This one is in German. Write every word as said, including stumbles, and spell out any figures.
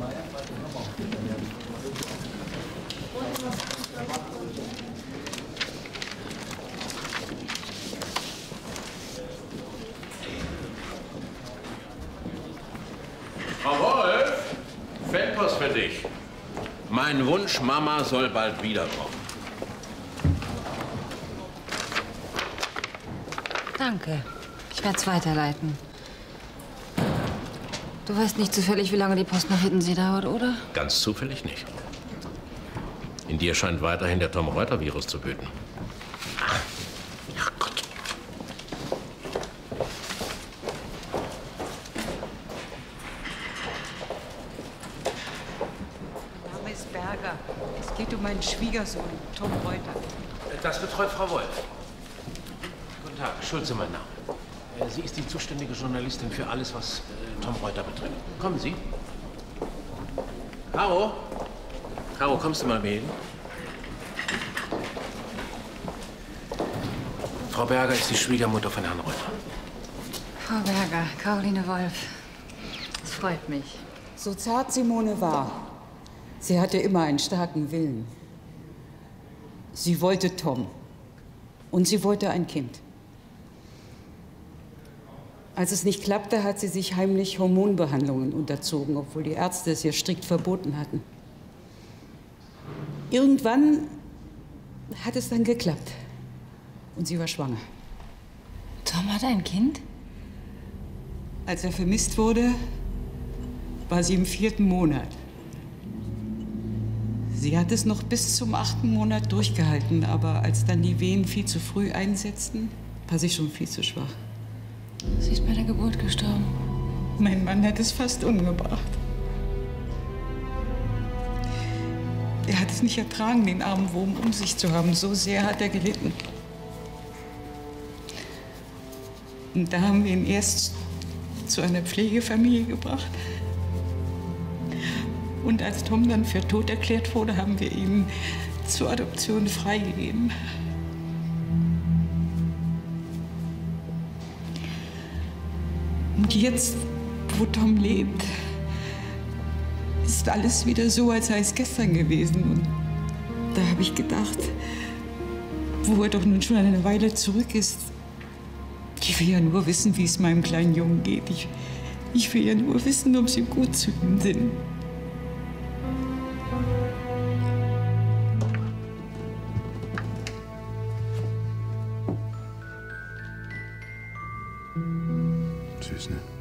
Frau Wolf, Feldpost für dich. Mein Wunsch, Mama soll bald wiederkommen. Danke. Ich werde es weiterleiten. Du weißt nicht zufällig, wie lange die Post nach Hiddensee dauert, oder? Ganz zufällig nicht. In dir scheint weiterhin der Tom-Reuter-Virus zu wüten. Ach Gott. Mein Name ist Berger. Es geht um meinen Schwiegersohn, Tom Reuter. Das betreut Frau Wolf. Guten Tag, Schulze mein Name. Sie ist die zuständige Journalistin für alles, was äh, Tom Reuter betrifft. Kommen Sie. Caro? Caro, kommst du mal mit hin? Frau Berger ist die Schwiegermutter von Herrn Reuter. Frau Berger, Caroline Wolf. Es freut mich. So zart Simone war, sie hatte immer einen starken Willen. Sie wollte Tom. Und sie wollte ein Kind. Als es nicht klappte, hat sie sich heimlich Hormonbehandlungen unterzogen, obwohl die Ärzte es ihr strikt verboten hatten. Irgendwann hat es dann geklappt. Und sie war schwanger. Tom hat ein Kind? Als er vermisst wurde, war sie im vierten Monat. Sie hat es noch bis zum achten Monat durchgehalten, aber als dann die Wehen viel zu früh einsetzten, war sie schon viel zu schwach. Sie ist bei der Geburt gestorben. Mein Mann hat es fast umgebracht. Er hat es nicht ertragen, den armen Wurm um sich zu haben. So sehr hat er gelitten. Und da haben wir ihn erst zu einer Pflegefamilie gebracht. Und als Tom dann für tot erklärt wurde, haben wir ihn zur Adoption freigegeben. Und jetzt, wo Tom lebt, ist alles wieder so, als sei es gestern gewesen. Und da habe ich gedacht, wo er doch nun schon eine Weile zurück ist, ich will ja nur wissen, wie es meinem kleinen Jungen geht. Ich, ich will ja nur wissen, ob sie gut zu ihm sind. Süß, ne?